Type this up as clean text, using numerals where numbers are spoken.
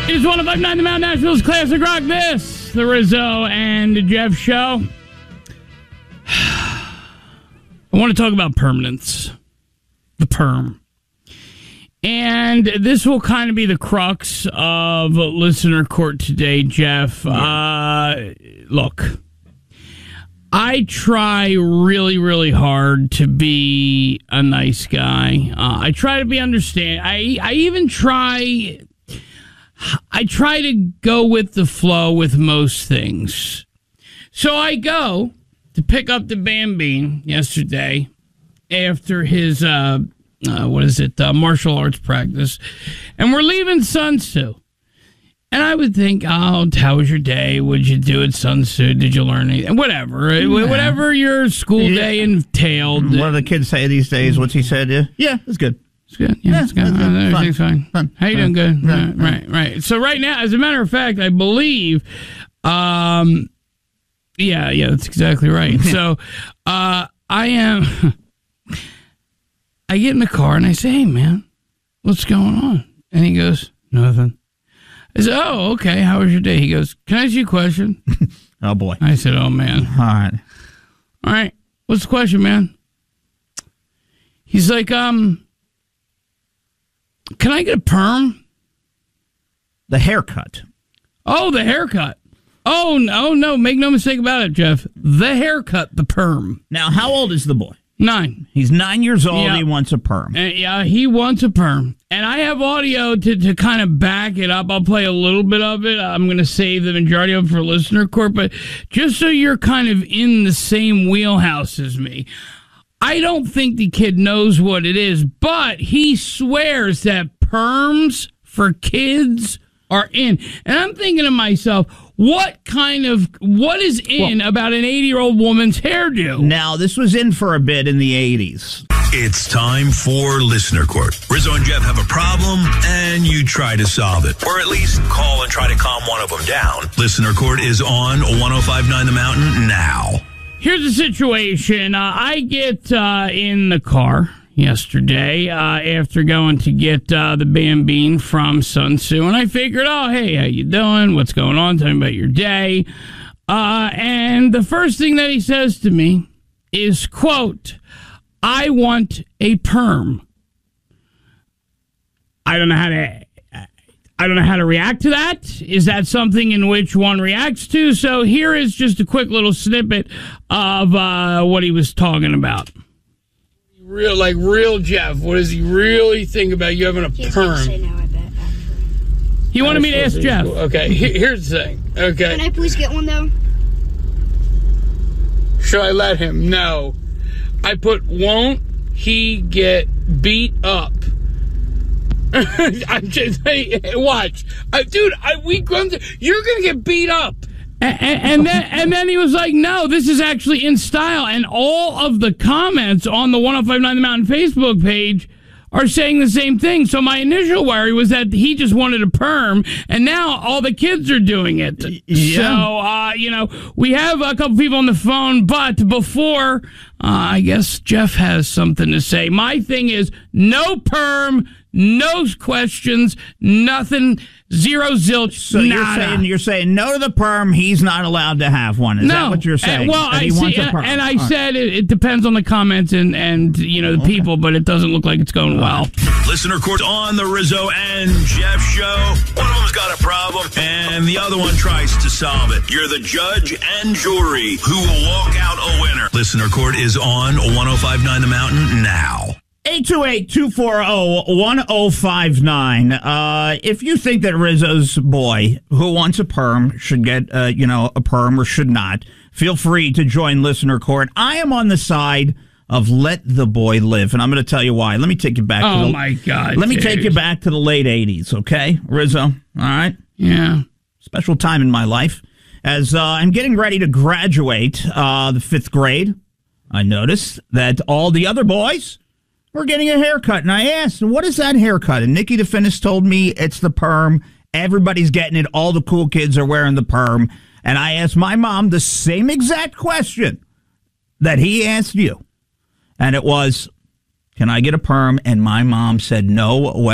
It is 105.9 The Mountain, Nashville's Classic Rock. This, the Rizzo and Jeff Show. I want to talk about permanence. The perm. And this will kind of be the crux of listener court today, Jeff. Look, I try really, really hard to be a nice guy. I try to be understanding. I even try... I try to go with the flow with most things. So I go to pick up the Bambine yesterday after his, martial arts practice. And we're leaving Sun Tzu. And I would think, how was your day? What did you do at Sun Tzu? Did you learn anything? Whatever. Yeah. Whatever your school day entailed. What do the kids say these days? What's he said? Yeah, it's good. It's good. Yeah, it's good. Everything's fine. How you doing? Good. Right. So right now, as a matter of fact, I believe, yeah, that's exactly right. So I get in the car and I say, hey, man, what's going on? And he goes, nothing. I said, oh, okay. How was your day? He goes, can I ask you a question? Oh, boy. I said, oh, man. All right. What's the question, man? He's like, can I get a perm? The haircut. Oh, the haircut. Oh, no. Make no mistake about it, Jeff. The haircut, the perm. Now, how old is the boy? 9. He's 9 years old. Yeah. He wants a perm. Yeah, he wants a perm. And I have audio to kind of back it up. I'll play a little bit of it. I'm going to save the majority of it for listener court. But just so you're kind of in the same wheelhouse as me, I don't think the kid knows what it is, but he swears that perms for kids are in. And I'm thinking to myself, what is in about an 80-year-old woman's hairdo? Now, this was in for a bit in the 80s. It's time for Listener Court. Rizzo and Jeff have a problem, and you try to solve it. Or at least call and try to calm one of them down. Listener Court is on 105.9 The Mountain now. Here's the situation. I get in the car yesterday after going to get the Bambine from Sun Tzu, and I figured, oh, hey, how you doing? What's going on? Tell me about your day. And the first thing that he says to me is, quote, I want a perm. I don't know how to react to that. Is that something in which one reacts to? So here is just a quick little snippet of what he was talking about. Real Jeff. What does he really think about you having a perm? Say no, I bet, actually. He wanted me to ask Jeff. Okay, here's the thing. Okay. Can I please get one, though? Should I let him? No. I put, won't he get beat up? I'm just saying, watch. Dude, you're going to get beat up. And then he was like, no, this is actually in style. And all of the comments on the 105.9 The Mountain Facebook page are saying the same thing. So my initial worry was that he just wanted a perm, and now all the kids are doing it. Yeah. So, we have a couple people on the phone, but before, I guess Jeff has something to say. My thing is no perm, no questions, nothing, zero zilch, so nada. You're saying no to the perm, he's not allowed to have one. Is that what you're saying? I said it depends on the comments and the people, but it doesn't look like it's going well. Listener Court on the Rizzo and Jeff show. One of them's got a problem, and the other one tries to solve it. You're the judge and jury who will walk out a winner. Listener Court is on 105.9 The Mountain now. 828-240-1059. If you think that Rizzo's boy who wants a perm should get, a perm or should not, feel free to join Listener Court. I am on the side of let the boy live, and I'm going to tell you why. Let me take you back. My God. Let me take you back to the late 80s, okay, Rizzo? All right? Yeah. Special time in my life. As I'm getting ready to graduate the 5th grade, I noticed that all the other boys were getting a haircut. And I asked, what is that haircut? And Nikki DeFinis told me it's the perm. Everybody's getting it. All the cool kids are wearing the perm. And I asked my mom the same exact question that he asked you. And it was, can I get a perm? And my mom said, no way.